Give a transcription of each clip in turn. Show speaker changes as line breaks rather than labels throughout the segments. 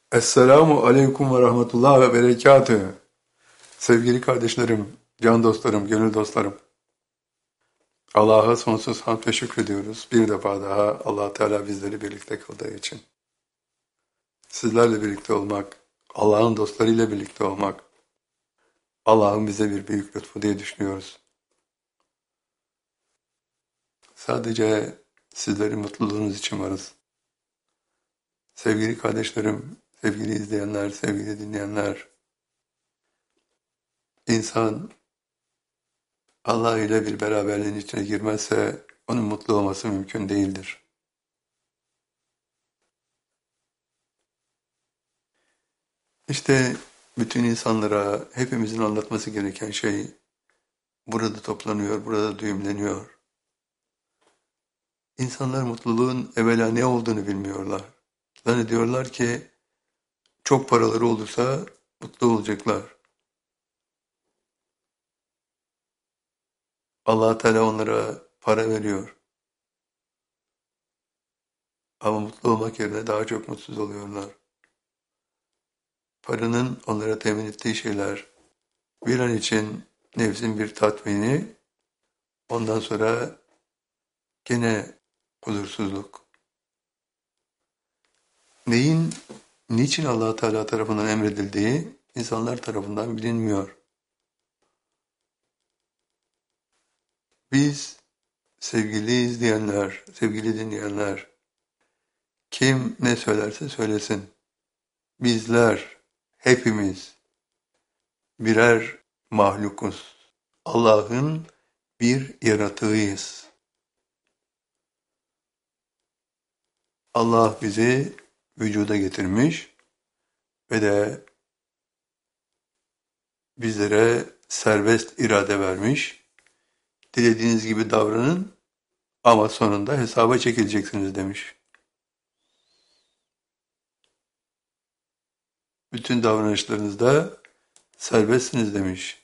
Esselamu aleyküm ve rahmetullah ve berekatühü. Sevgili kardeşlerim, can dostlarım, gönül dostlarım. Allah'a sonsuz hamd ve şükrediyoruz. Bir defa daha Allah Teala bizleri birlikte kıldığı için. Sizlerle birlikte olmak, Allah'ın dostlarıyla birlikte olmak, Allah'ın bize bir büyük lütfu diye düşünüyoruz. Sadece sizlerin mutluluğunuz için varız. Sevgili kardeşlerim, sevgili izleyenler, sevgili dinleyenler, insan Allah ile bir beraberliğin içine girmezse onun mutlu olması mümkün değildir. İşte bütün insanlara hepimizin anlatması gereken şey burada toplanıyor, burada düğümleniyor. İnsanlar mutluluğun evvela ne olduğunu bilmiyorlar. Zannediyorlar ki çok paraları olursa mutlu olacaklar. Allah Teala onlara para veriyor. Ama mutlu olmak yerine daha çok mutsuz oluyorlar. Paranın onlara temin ettiği şeyler bir an için nefsin bir tatmini, ondan sonra gene huzursuzluk. Neyin, niçin Allah Teala tarafından emredildiği insanlar tarafından bilinmiyor. Biz sevgili izleyenler, sevgili dinleyenler, kim ne söylerse söylesin. Bizler, hepimiz birer mahlukuz. Allah'ın bir yaratığıyız. Allah bizi vücuda getirmiş ve de bizlere serbest irade vermiş. Dilediğiniz gibi davranın ama sonunda hesaba çekileceksiniz demiş. Bütün davranışlarınızda serbestsiniz demiş.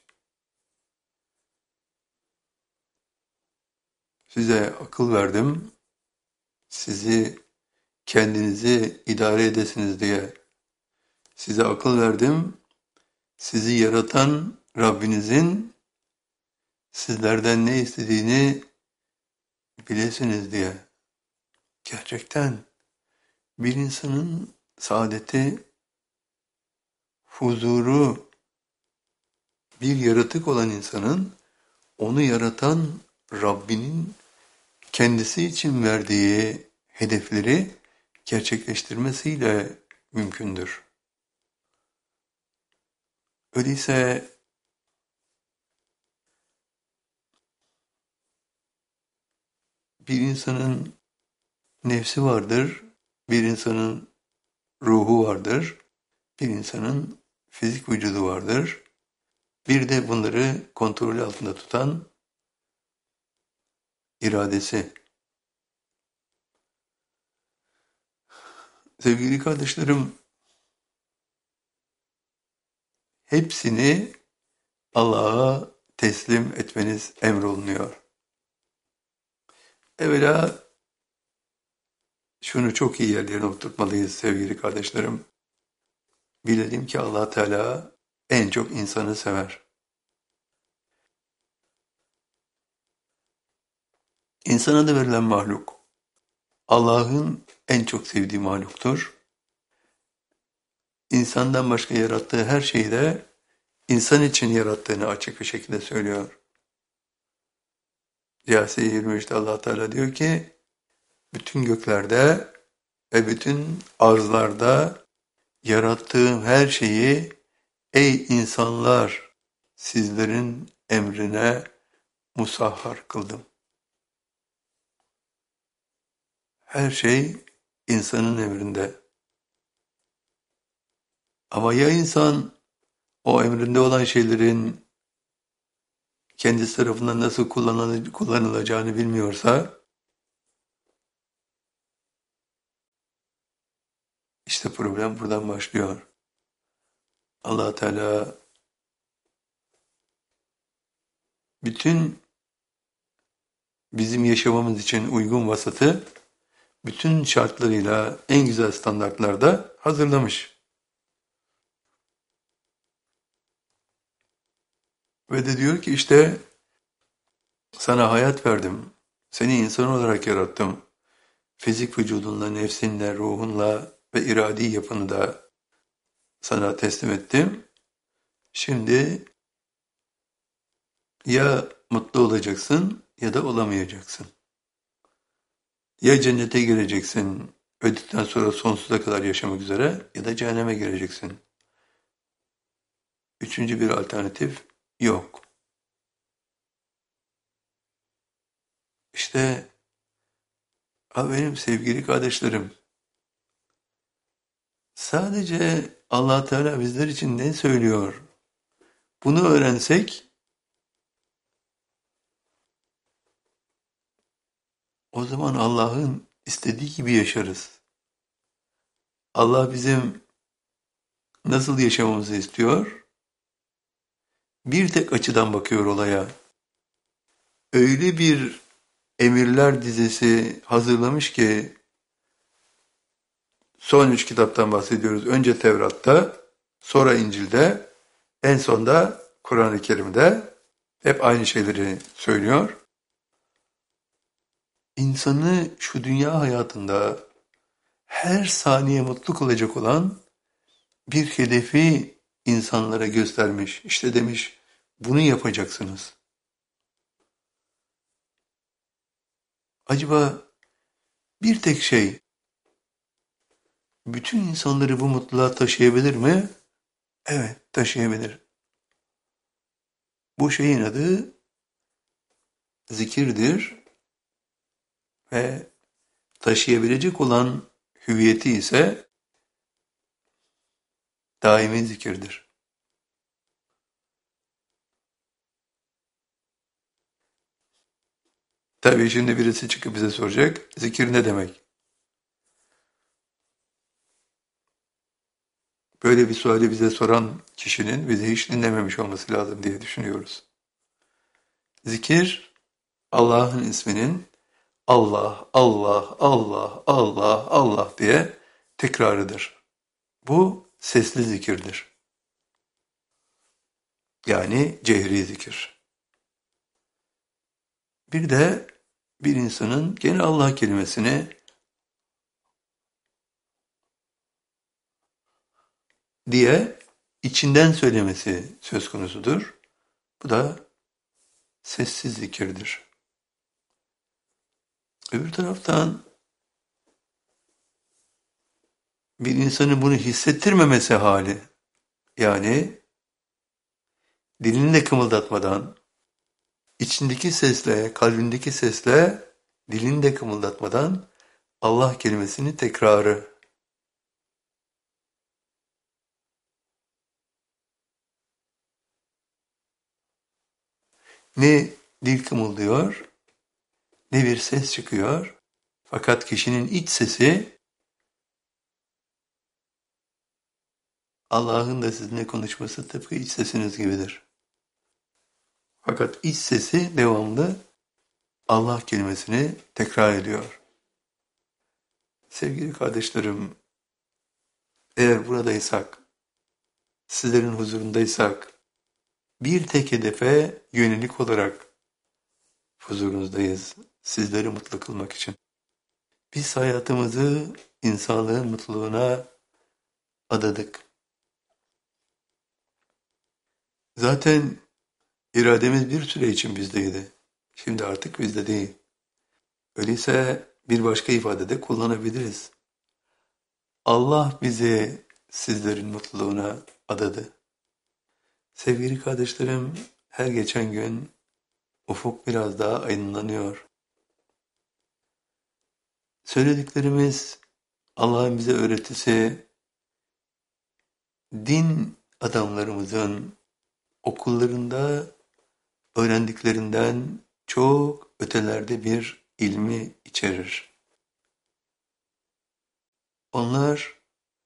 Size akıl verdim, sizi kendinizi idare edesiniz diye. Size akıl verdim, sizi yaratan Rabbinizin sizlerden ne istediğini bilesiniz diye. Gerçekten bir insanın saadeti, huzuru, bir yaratık olan insanın onu yaratan Rabbinin kendisi için verdiği hedefleri gerçekleştirmesiyle mümkündür. Öyleyse bir insanın nefsi vardır, bir insanın ruhu vardır, bir insanın fizik vücudu vardır. Bir de bunları kontrol altında tutan iradesi. Sevgili kardeşlerim, hepsini Allah'a teslim etmeniz emrolunuyor. Evvela şunu çok iyi yerlerine oturtmalıyız sevgili kardeşlerim. Bilelim ki Allah Teala en çok insanı sever. İnsana da verilen mahluk, Allah'ın en çok sevdiği mahluktur. İnsandan başka yarattığı her şeyi de insan için yarattığını açık bir şekilde söylüyor. Câsiye 23'te Allah Teala diyor ki, bütün göklerde ve bütün arzlarda yarattığım her şeyi ey insanlar sizlerin emrine musahhar kıldım. Her şey insanın emrinde. Ama ya insan o emrinde olan şeylerin kendisi tarafından nasıl kullanılacağını bilmiyorsa, işte problem buradan başlıyor. Allah Teala bütün bizim yaşamamız için uygun vasatı bütün şartlarıyla en güzel standartlarda hazırlamış. Ve de diyor ki işte sana hayat verdim. Seni insan olarak yarattım. Fizik vücudunla, nefsinle, ruhunla ve iradi yapını da sana teslim ettim. Şimdi ya mutlu olacaksın ya da olamayacaksın. Ya cennete gireceksin, öldükten sonra sonsuza kadar yaşamak üzere ya da cehenneme gireceksin. Üçüncü bir alternatif yok. İşte benim sevgili kardeşlerim, sadece Allah Teala bizler için ne söylüyor? Bunu öğrensek o zaman Allah'ın istediği gibi yaşarız. Allah bizim nasıl yaşamamızı istiyor? Bir tek açıdan bakıyor olaya. Öyle bir emirler dizisi hazırlamış ki son 3 kitaptan bahsediyoruz. Önce Tevrat'ta, sonra İncil'de, en sonda Kur'an-ı Kerim'de hep aynı şeyleri söylüyor. İnsanı şu dünya hayatında her saniye mutlu kılacak olan bir hedefi insanlara göstermiş. İşte demiş, bunu yapacaksınız. Acaba bir tek şey bütün insanları bu mutluluğa taşıyabilir mi? Evet, taşıyabilir. Bu şeyin adı zikirdir ve taşıyabilecek olan hüviyeti ise daimi zikirdir. Tabii şimdi birisi çıkıp bize soracak, zikir ne demek? Böyle bir suali bize soran kişinin bizi hiç dinlememiş olması lazım diye düşünüyoruz. Zikir, Allah'ın isminin Allah, Allah, Allah, Allah, Allah diye tekrarıdır. Bu sesli zikirdir. Yani cehri zikir. Bir de bir insanın gene Allah kelimesini diye içinden söylemesi söz konusudur. Bu da sessiz zikirdir. Öbür taraftan bir insanın bunu hissettirmemesi hali, yani dilini de kımıldatmadan, içindeki sesle, kalbindeki sesle, dilini de kımıldatmadan Allah kelimesini tekrarı. Ne dil kımıldıyor, ne bir ses çıkıyor. Fakat kişinin iç sesi Allah'ın da sizinle konuşması tıpkı iç sesiniz gibidir. Fakat iç sesi devamlı Allah kelimesini tekrar ediyor. Sevgili kardeşlerim, eğer buradaysak, sizlerin huzurundaysak, bir tek hedefe yönelik olarak huzurunuzdayız, sizleri mutlu kılmak için. Biz hayatımızı insanlığın mutluluğuna adadık. Zaten irademiz bir süre için bizdeydi. Şimdi artık bizde değil. Öyleyse bir başka ifadede kullanabiliriz. Allah bizi sizlerin mutluluğuna adadı. Sevgili kardeşlerim, her geçen gün ufuk biraz daha aydınlanıyor. Söylediklerimiz, Allah'ın bize öğretisi, din adamlarımızın okullarında öğrendiklerinden çok ötelerde bir ilmi içerir. Onlar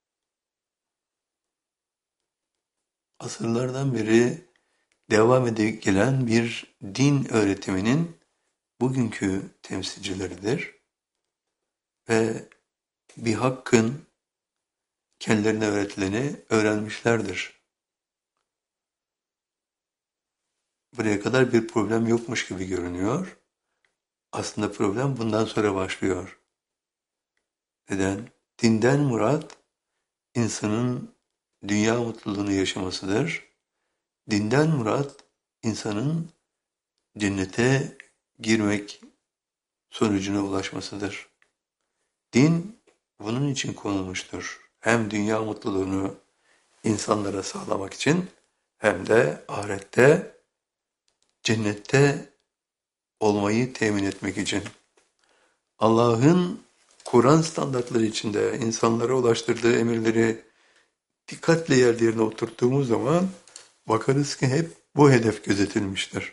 asırlardan beri devam edip gelen bir din öğretiminin bugünkü temsilcileridir ve bir hakkın kendilerine öğretileni öğrenmişlerdir. buraya kadar bir problem yokmuş gibi görünüyor. Aslında problem bundan sonra başlıyor. Neden? Dinden murat insanın dünya mutluluğunu yaşamasıdır. Dinden murat insanın cennete girmek sonucuna ulaşmasıdır. Din bunun için konulmuştur. Hem dünya mutluluğunu insanlara sağlamak için hem de ahirette cennette olmayı temin etmek için. Allah'ın Kur'an standartları içinde insanlara ulaştırdığı emirleri dikkatle yerlerine oturttuğumuz zaman bakarız ki hep bu hedef gözetilmiştir.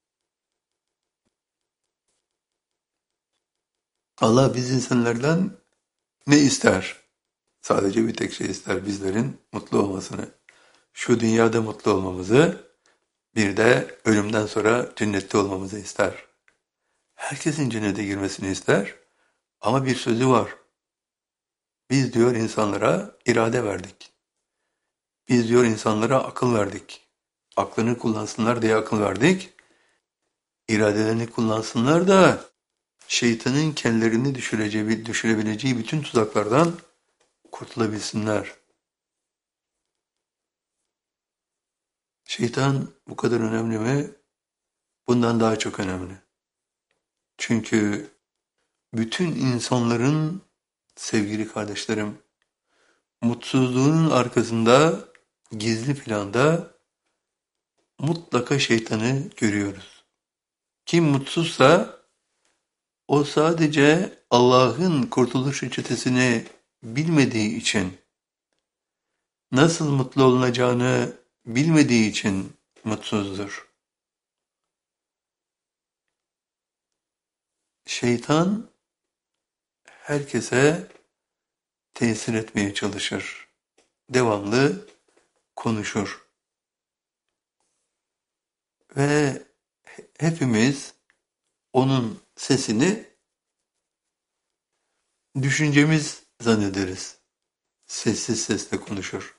Allah biz insanlardan ne ister? Sadece bir tek şey ister, bizlerin mutlu olmasını. Şu dünyada mutlu olmamızı, bir de ölümden sonra cennette olmamızı ister. Herkesin cennete girmesini ister ama bir sözü var. Biz diyor insanlara irade verdik. Biz diyor insanlara akıl verdik. Aklını kullansınlar diye akıl verdik. İradelerini kullansınlar da şeytanın kendilerini düşürebileceği bütün tuzaklardan kurtulabilsinler. Şeytan bu kadar önemli mi? Bundan daha çok önemli. Çünkü bütün insanların, sevgili kardeşlerim, mutsuzluğunun arkasında, gizli planda mutlaka şeytanı görüyoruz. Kim mutsuzsa o sadece Allah'ın kurtuluş reçetesini bilmediği için, nasıl mutlu olunacağını bilmediği için mutsuzdur. Şeytan herkese tesir etmeye çalışır. Devamlı konuşur. Ve hepimiz onun sesini düşüncemiz zannederiz. Sessiz sesle konuşur.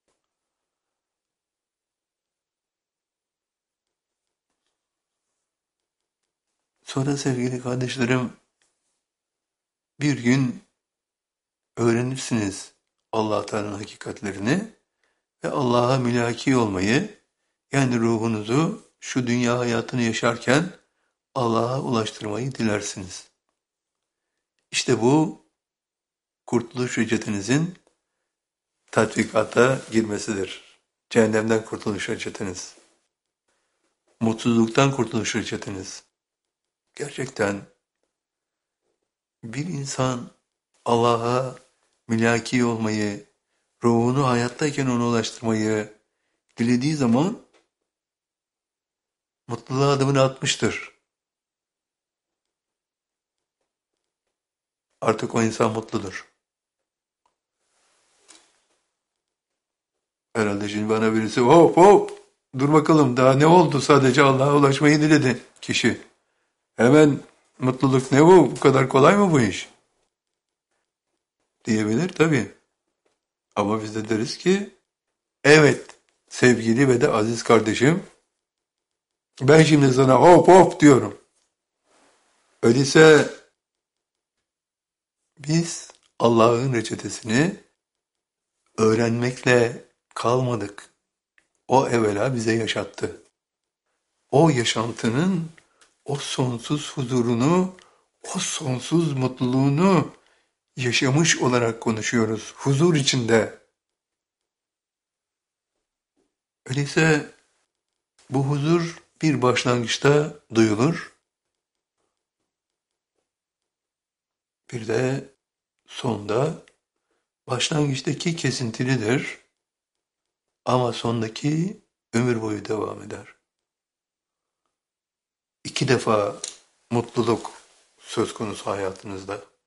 Sonra sevgili kardeşlerim, bir gün öğrenirsiniz Allah Teala'nın hakikatlerini ve Allah'a mülaki olmayı, yani ruhunuzu şu dünya hayatını yaşarken Allah'a ulaştırmayı dilersiniz. İşte bu kurtuluş reçetenizin tatbikata girmesidir. Cehennemden kurtuluş reçeteniz. Mutsuzluktan kurtuluş reçeteniz. Gerçekten bir insan Allah'a mülaki olmayı, ruhunu hayattayken ona ulaştırmayı dilediği zaman mutluluğa adımını atmıştır. Artık o insan mutludur. Herhalde şimdi bana birisi hop hop dur bakalım daha ne oldu, sadece Allah'a ulaşmayı diledi kişi. Hemen mutluluk ne bu? Bu kadar kolay mı bu iş? Diyebilir tabii. Ama biz de deriz ki evet sevgili ve de aziz kardeşim, ben şimdi sana hop hop diyorum. Öyleyse biz Allah'ın reçetesini öğrenmekle kalmadık. O evvela bize yaşattı. O yaşantının o sonsuz huzurunu, o sonsuz mutluluğunu yaşamış olarak konuşuyoruz. Huzur içinde. Öyleyse bu huzur bir başlangıçta duyulur. Bir de sonda, başlangıçtaki kesintilidir ama sondaki ömür boyu devam eder. 2 defa mutluluk söz konusu hayatınızda.